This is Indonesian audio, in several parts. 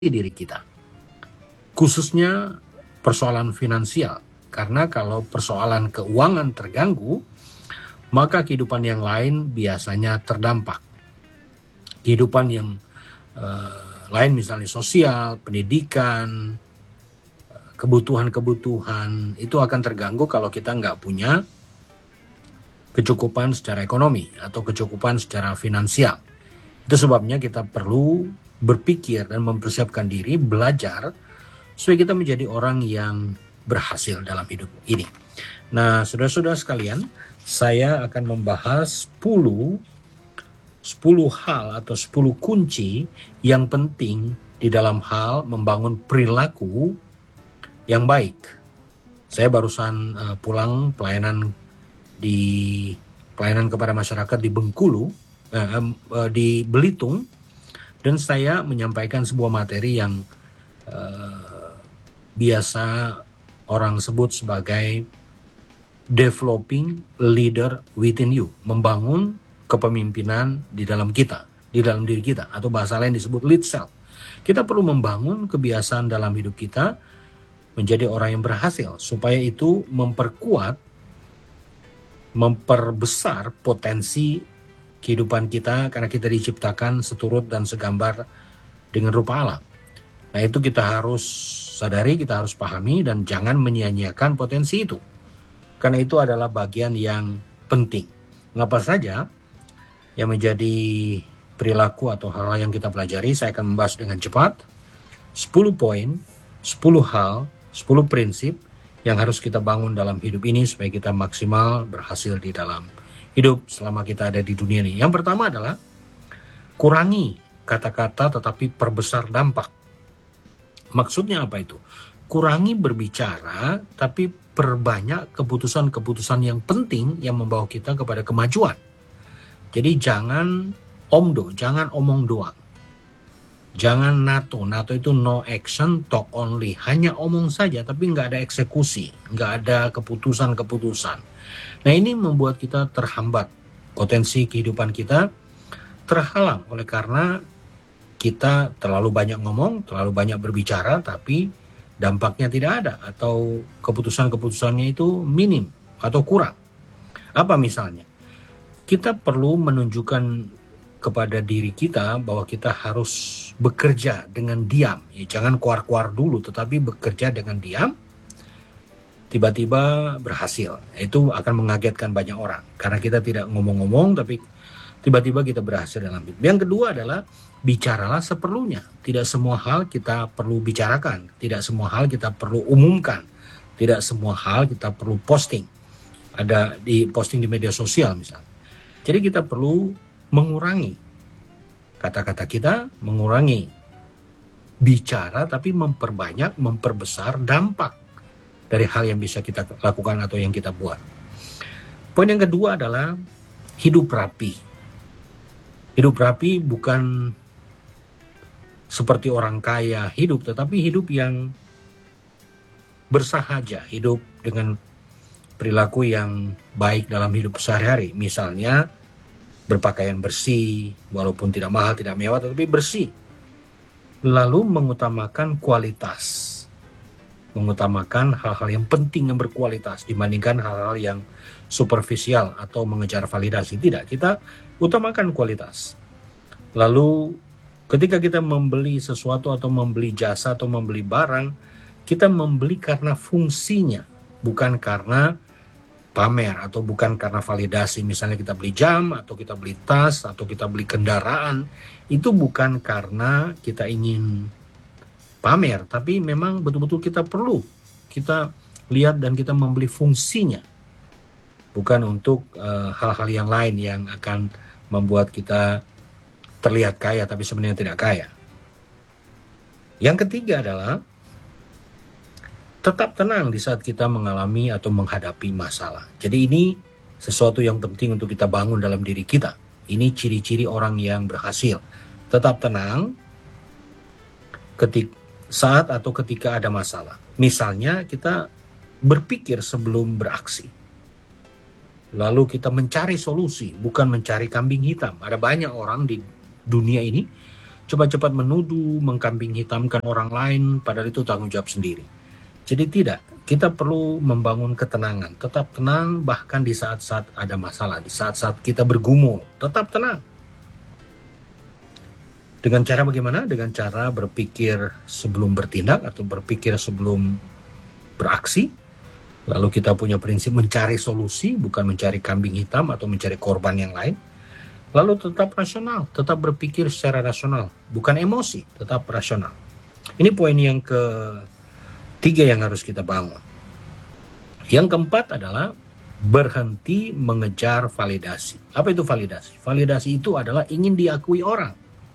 diri kita. Khususnya persoalan finansial. Karena kalau persoalan keuangan terganggu, maka kehidupan yang lain biasanya terdampak. Kehidupan yang lain misalnya sosial, pendidikan, kebutuhan-kebutuhan itu akan terganggu kalau kita nggak punya kecukupan secara ekonomi atau kecukupan secara finansial. Itu sebabnya kita perlu berpikir dan mempersiapkan diri, belajar supaya kita menjadi orang yang berhasil dalam hidup ini. Nah, saudara-saudara sekalian, saya akan membahas 10 hal atau 10 kunci yang penting di dalam hal membangun perilaku yang baik. Saya barusan pulang pelayanan kepada masyarakat di Bengkulu, di Belitung, dan saya menyampaikan sebuah materi yang biasa orang sebut sebagai developing leader within you, membangun kepemimpinan di dalam kita, di dalam diri kita, atau bahasa lain disebut lead self. Kita perlu membangun kebiasaan dalam hidup kita menjadi orang yang berhasil, supaya itu memperbesar potensi kehidupan kita, karena kita diciptakan seturut dan segambar dengan rupa Allah. Nah, itu kita harus sadari, kita harus pahami, dan jangan menyia-nyiakan potensi itu, karena itu adalah bagian yang penting. Apa saja yang menjadi perilaku atau hal-hal yang kita pelajari, saya akan membahas dengan cepat. 10 poin, 10 hal, 10 prinsip yang harus kita bangun dalam hidup ini supaya kita maksimal berhasil di dalam hidup selama kita ada di dunia ini. Yang pertama adalah kurangi kata-kata tetapi perbesar dampak. Maksudnya apa itu? Kurangi berbicara tapi perbanyak keputusan-keputusan yang penting yang membawa kita kepada kemajuan. Jadi jangan omdo, jangan omong doang. Jangan NATO itu no action, talk only. Hanya omong saja tapi nggak ada eksekusi, nggak ada keputusan-keputusan. Nah, ini membuat kita terhambat. Potensi kehidupan kita terhalang oleh karena kita terlalu banyak ngomong, terlalu banyak berbicara, tapi dampaknya tidak ada, atau keputusan-keputusannya itu minim atau kurang. Apa misalnya? Kita perlu menunjukkan kepada diri kita bahwa kita harus bekerja dengan diam. Ya, jangan kuar-kuar dulu, tetapi bekerja dengan diam, tiba-tiba berhasil. Itu akan mengagetkan banyak orang, karena kita tidak ngomong-ngomong, tapi tiba-tiba kita berhasil dalam hidup. Yang kedua adalah bicaralah seperlunya. Tidak semua hal kita perlu bicarakan, tidak semua hal kita perlu umumkan, tidak semua hal kita perlu posting. Ada di posting di media sosial misalnya. Jadi kita perlu mengurangi kata-kata kita, mengurangi bicara, tapi memperbesar dampak dari hal yang bisa kita lakukan atau yang kita buat. Poin yang kedua adalah hidup rapi. Hidup rapi bukan seperti orang kaya hidup, tetapi hidup yang bersahaja, hidup dengan perilaku yang baik dalam hidup sehari-hari. Misalnya berpakaian bersih, walaupun tidak mahal, tidak mewah, tetapi bersih. Lalu mengutamakan kualitas, mengutamakan hal-hal yang penting yang berkualitas dibandingkan hal-hal yang superficial atau mengejar validasi. Tidak, kita utamakan kualitas. Lalu ketika kita membeli sesuatu atau membeli jasa atau membeli barang, kita membeli karena fungsinya, bukan karena pamer atau bukan karena validasi. Misalnya kita beli jam atau kita beli tas atau kita beli kendaraan, itu bukan karena kita ingin pamer, tapi memang betul-betul kita perlu. Kita lihat dan kita membeli fungsinya, bukan untuk hal-hal yang lain yang akan membuat kita terlihat kaya tapi sebenarnya tidak kaya. Yang ketiga adalah tetap tenang di saat kita mengalami atau menghadapi masalah. Jadi ini sesuatu yang penting untuk kita bangun dalam diri kita. Ini ciri-ciri orang yang berhasil. Tetap tenang ketika ada masalah. Misalnya kita berpikir sebelum beraksi. Lalu kita mencari solusi, bukan mencari kambing hitam. Ada banyak orang di dunia ini cepat-cepat menuduh, mengkambing hitamkan orang lain, padahal itu tanggung jawab sendiri. Jadi tidak, kita perlu membangun ketenangan, tetap tenang bahkan di saat-saat ada masalah, di saat-saat kita bergumul, tetap tenang. Dengan cara bagaimana? Dengan cara berpikir sebelum bertindak atau berpikir sebelum beraksi. Lalu kita punya prinsip mencari solusi, bukan mencari kambing hitam atau mencari korban yang lain. Lalu tetap rasional, tetap berpikir secara rasional, bukan emosi, tetap rasional. Ini poin yang ketiga yang harus kita bangun. Yang keempat adalah berhenti mengejar validasi. Apa itu validasi? Validasi itu adalah ingin diakui orang.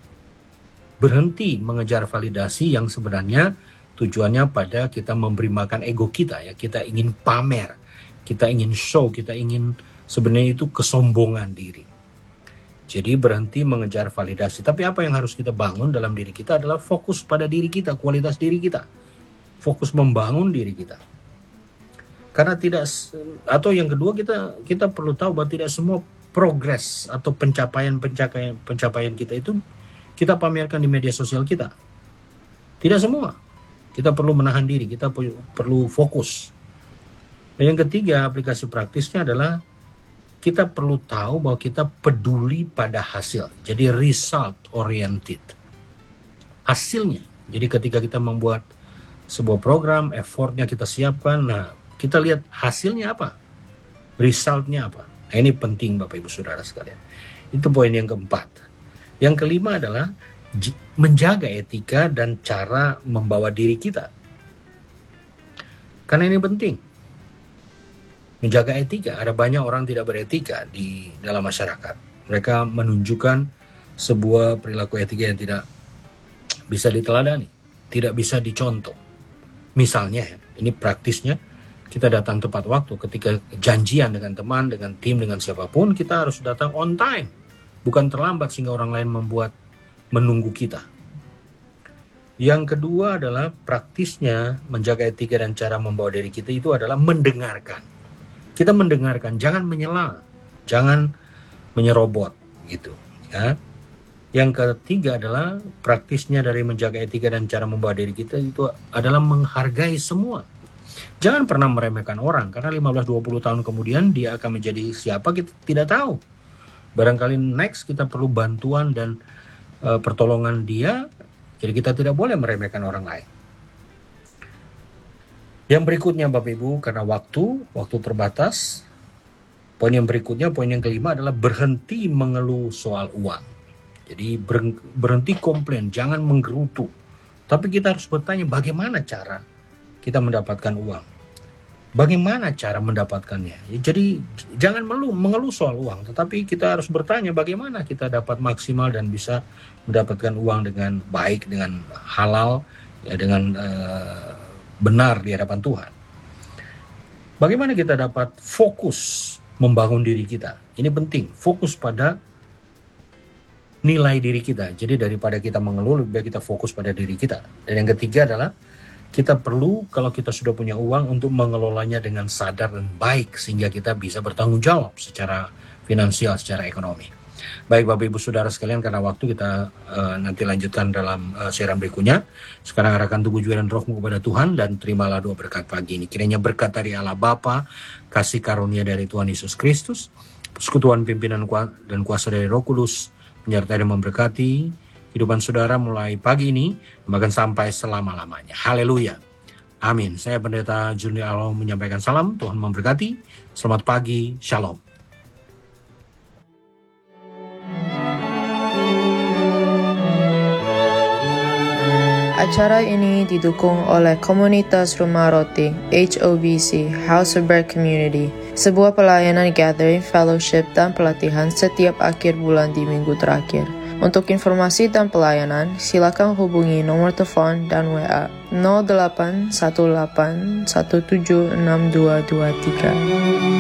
Berhenti mengejar validasi yang sebenarnya tujuannya pada kita memberi makan ego kita, ya. Kita ingin pamer, kita ingin show, kita ingin sebenarnya itu kesombongan diri. Jadi berhenti mengejar validasi. Tapi apa yang harus kita bangun dalam diri kita adalah fokus pada diri kita, kualitas diri kita. Fokus membangun diri kita. Karena tidak, atau yang kedua kita perlu tahu bahwa tidak semua progres atau pencapaian kita itu kita pamerkan di media sosial kita. Tidak semua. Kita perlu menahan diri, kita perlu fokus. Dan yang ketiga, aplikasi praktisnya adalah kita perlu tahu bahwa kita peduli pada hasil. Jadi result oriented. Hasilnya. Jadi ketika kita membuat sebuah program, effortnya kita siapkan, nah kita lihat hasilnya apa, resultnya apa. Nah ini penting Bapak Ibu Saudara sekalian. Itu poin yang keempat. Yang kelima adalah menjaga etika dan cara membawa diri kita. Karena ini penting. Menjaga etika, ada banyak orang tidak beretika di dalam masyarakat. Mereka menunjukkan sebuah perilaku etika yang tidak bisa diteladani, tidak bisa dicontoh. Misalnya, ini praktisnya, kita datang tepat waktu. Ketika janjian dengan teman, dengan tim, dengan siapapun, kita harus datang on time. Bukan terlambat sehingga orang lain menunggu kita. Yang kedua adalah praktisnya menjaga etika dan cara membawa diri kita itu adalah mendengarkan. Kita mendengarkan, jangan menyela, jangan menyerobot gitu, ya. Yang ketiga adalah praktisnya dari menjaga etika dan cara membawa diri kita itu adalah menghargai semua. Jangan pernah meremehkan orang, karena 15-20 tahun kemudian dia akan menjadi siapa kita tidak tahu. Barangkali next kita perlu bantuan dan pertolongan dia, jadi kita tidak boleh meremehkan orang lain. Yang berikutnya Bapak Ibu, karena waktu terbatas, poin yang berikutnya, poin yang kelima adalah berhenti mengeluh soal uang. Jadi berhenti komplain, jangan menggerutu. Tapi kita harus bertanya bagaimana cara kita mendapatkan uang. Bagaimana cara mendapatkannya? Jadi jangan mengeluh soal uang, tetapi kita harus bertanya bagaimana kita dapat maksimal dan bisa mendapatkan uang dengan baik, dengan halal, ya, dengan benar di hadapan Tuhan. Bagaimana kita dapat fokus membangun diri kita? Ini penting, fokus pada nilai diri kita. Jadi daripada kita mengeluh, lebih baik kita fokus pada diri kita. Dan yang ketiga adalah kita perlu, kalau kita sudah punya uang, untuk mengelolanya dengan sadar dan baik, sehingga kita bisa bertanggung jawab secara finansial, secara ekonomi. Baik Bapak Ibu Saudara sekalian, karena waktu kita nanti lanjutkan dalam siaran berikutnya. Sekarang arahkan tubuh jiwa dan rohmu kepada Tuhan, dan terimalah doa berkat pagi ini. Kiranya berkat dari Allah Bapa, kasih karunia dari Tuhan Yesus Kristus, persekutuan pimpinan dan kuasa dari Roh Kudus, menyertai dan memberkati kehidupan saudara mulai pagi ini, bahkan sampai selama-lamanya. Haleluya. Amin. Saya Pendeta Juni Alom menyampaikan salam. Tuhan memberkati. Selamat pagi. Shalom. Acara ini didukung oleh Komunitas Rumah Roti HOBC, House of Bread Community, sebuah pelayanan gathering, fellowship, dan pelatihan setiap akhir bulan di minggu terakhir. Untuk informasi dan pelayanan, silakan hubungi nomor telepon dan WA 0818176223.